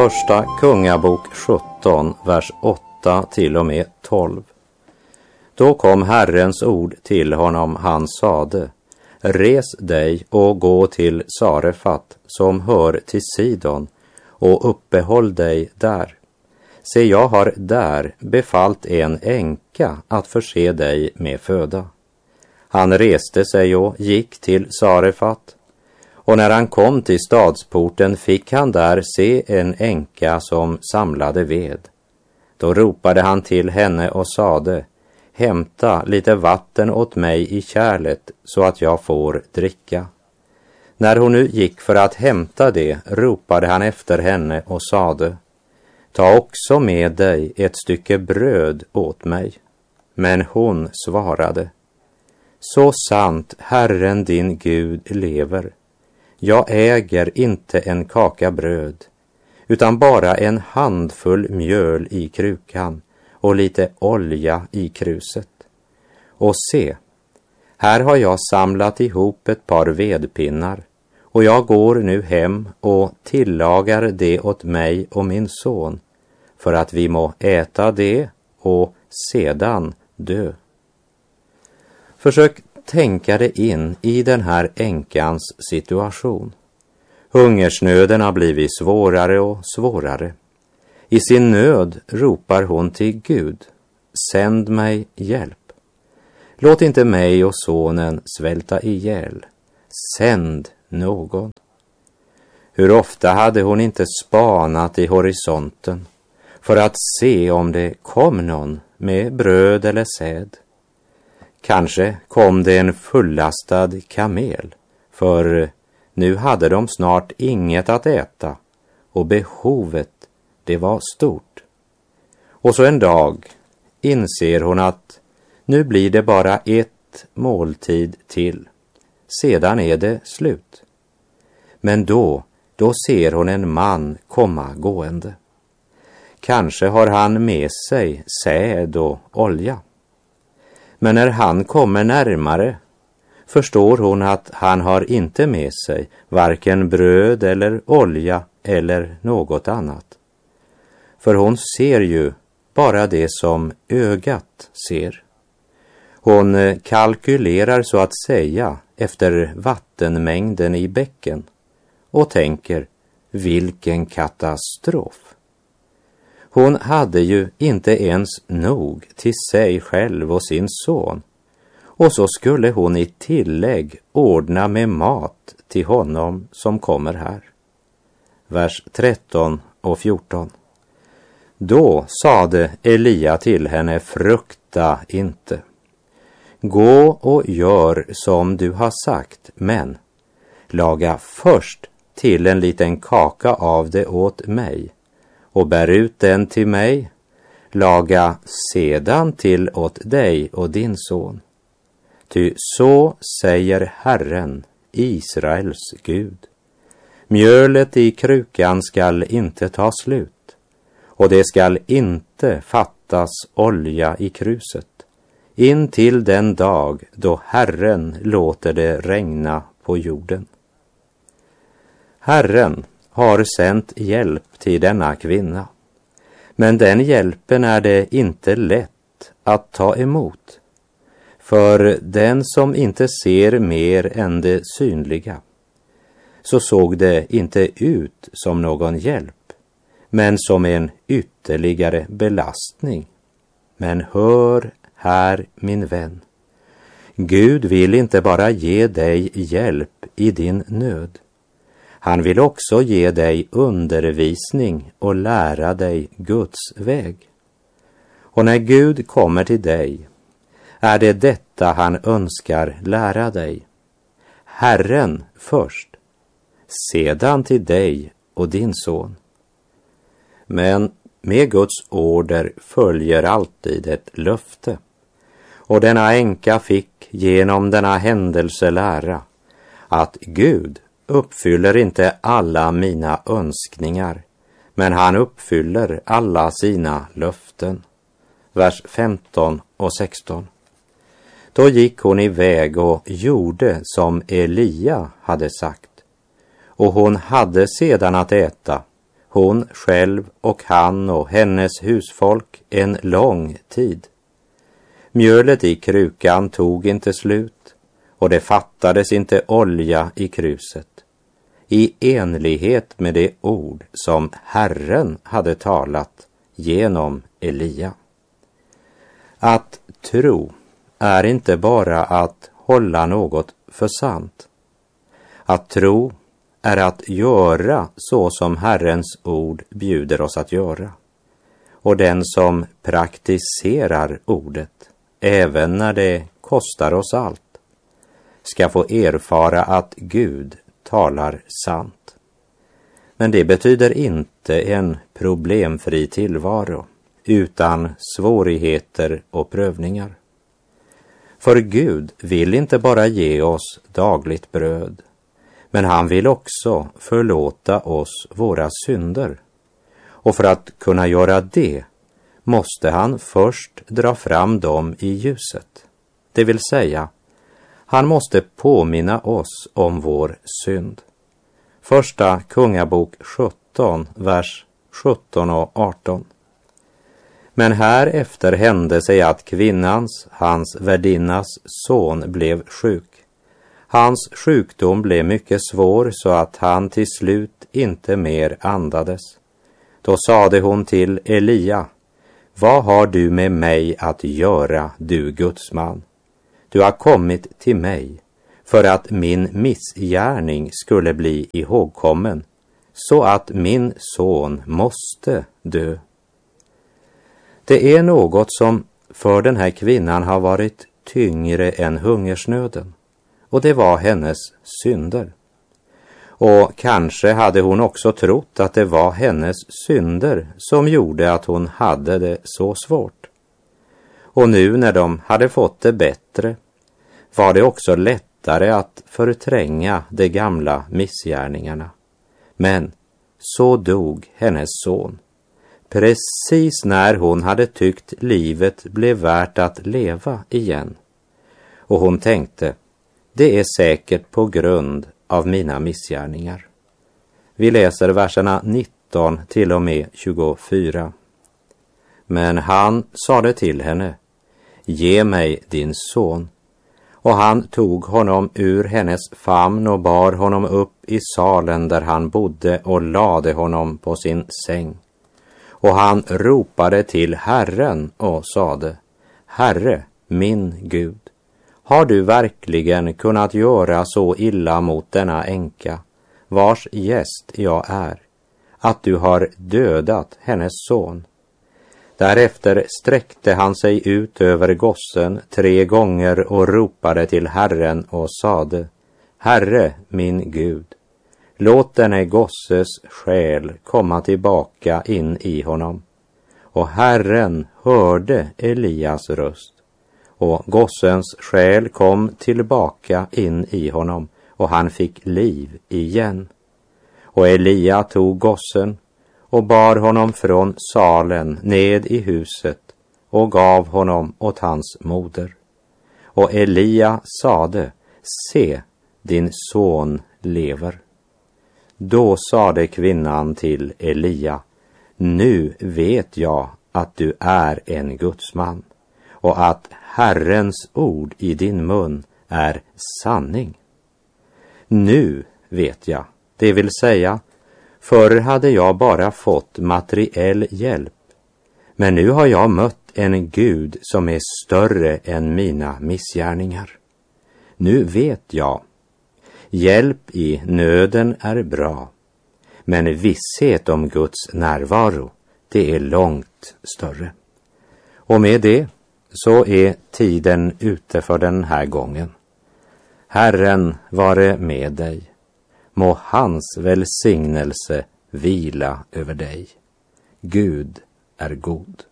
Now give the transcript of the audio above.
Första Kungabok 17, vers 8 till och med 12. Då kom Herrens ord till honom, han sade: res dig och gå till Sarefat som hör till Sidon och uppehåll dig där. Se, jag har där befallt en änka att förse dig med föda. Han reste sig och gick till Sarefat, och när han kom till stadsporten fick han där se en änka som samlade ved. Då ropade han till henne och sade: hämta lite vatten åt mig i kärlet så att jag får dricka. När hon nu gick för att hämta det ropade han efter henne och sade: ta också med dig ett stycke bröd åt mig. Men hon svarade: så sant Herren din Gud lever, jag äger inte en kaka bröd, utan bara en handfull mjöl i krukan och lite olja i kruset. Och se, här har jag samlat ihop ett par vedpinnar, och jag går nu hem och tillagar det åt mig och min son, för att vi må äta det och sedan dö. Försök tänka dig in i den här änkans situation. Hungersnöden har blivit svårare och svårare. I sin nöd ropar hon till Gud: sänd mig hjälp. Låt inte mig och sonen svälta ihjäl. Sänd någon. Hur ofta hade hon inte spanat i horisonten för att se om det kom någon med bröd eller säd. Kanske kom det en fullastad kamel, för nu hade de snart inget att äta och behovet, det var stort. Och så en dag inser hon att nu blir det bara ett måltid till. Sedan är det slut. Men då ser hon en man komma gående. Kanske har han med sig säd och olja. Men när han kommer närmare förstår hon att han har inte med sig varken bröd eller olja eller något annat. För hon ser ju bara det som ögat ser. Hon kalkylerar så att säga efter vattenmängden i bäcken och tänker: vilken katastrof. Hon hade ju inte ens nog till sig själv och sin son, och så skulle hon i tillägg ordna med mat till honom som kommer här. Vers 13 och 14. Då sade Elia till henne: frukta inte. Gå och gör som du har sagt, men laga först till en liten kaka av det åt mig och bär ut den till mig. Laga sedan till åt dig och din son. Ty så säger Herren, Israels Gud: mjölet i krukan skall inte ta slut, och det skall inte fattas olja i kruset, in till den dag då Herren låter det regna på jorden. Herren har sänt hjälp till denna kvinna, men den hjälpen är det inte lätt att ta emot. För den som inte ser mer än det synliga, så såg det inte ut som någon hjälp, men som en ytterligare belastning. Men hör här, min vän, Gud vill inte bara ge dig hjälp i din nöd. Han vill också ge dig undervisning och lära dig Guds väg. Och när Gud kommer till dig är det detta han önskar lära dig. Herren först, sedan till dig och din son. Men med Guds order följer alltid ett löfte. Och denna änka fick genom denna händelse lära att Gud uppfyller inte alla mina önskningar, men han uppfyller alla sina löften. Vers 15 och 16. Då gick hon iväg och gjorde som Elia hade sagt, och hon hade sedan att äta hon själv och han och hennes husfolk en lång tid. Mjölet i krukan tog inte slut och det fattades inte olja i kruset, i enlighet med det ord som Herren hade talat genom Elia. Att tro är inte bara att hålla något för sant. Att tro är att göra så som Herrens ord bjuder oss att göra. Och den som praktiserar ordet, även när det kostar oss allt, ska få erfara att Gud talar sant. Men det betyder inte en problemfri tillvaro utan svårigheter och prövningar. För Gud vill inte bara ge oss dagligt bröd, men han vill också förlåta oss våra synder. Och för att kunna göra det måste han först dra fram dem i ljuset. Det vill säga, han måste påminna oss om vår synd. Första Kungabok 17, vers 17 och 18. Men härefter hände sig att kvinnans, hans värdinnas son, blev sjuk. Hans sjukdom blev mycket svår så att han till slut inte mer andades. Då sade hon till Elia: vad har du med mig att göra, du Guds man? Du har kommit till mig för att min missgärning skulle bli ihågkommen, så att min son måste dö. Det är något som för den här kvinnan har varit tyngre än hungersnöden, och det var hennes synder. Och kanske hade hon också trott att det var hennes synder som gjorde att hon hade det så svårt. Och nu när de hade fått det bättre var det också lättare att förtränga de gamla missgärningarna. Men så dog hennes son, precis när hon hade tyckt livet blev värt att leva igen. Och hon tänkte, det är säkert på grund av mina missgärningar. Vi läser verserna 19 till och med 24. Men han sade till henne: ge mig din son. Och han tog honom ur hennes famn och bar honom upp i salen där han bodde och lade honom på sin säng. Och han ropade till Herren och sade: Herre, min Gud, har du verkligen kunnat göra så illa mot denna änka, vars gäst jag är, att du har dödat hennes son? Därefter sträckte han sig ut över gossen 3 gånger och ropade till Herren och sade: Herre, min Gud, låt denne gosses själ komma tillbaka in i honom. Och Herren hörde Elias röst, och gossens själ kom tillbaka in i honom, och han fick liv igen. Och Elia tog gossen och bar honom från salen ned i huset och gav honom åt hans moder. Och Elia sade: se, din son lever. Då sade kvinnan till Elia: nu vet jag att du är en gudsman, och att Herrens ord i din mun är sanning. Nu vet jag, det vill säga, förr hade jag bara fått materiell hjälp, men nu har jag mött en Gud som är större än mina missgärningar. Nu vet jag, hjälp i nöden är bra, men visshet om Guds närvaro, det är långt större. Och med det så är tiden ute för den här gången. Herren vare med dig. Må hans välsignelse vila över dig. Gud är god.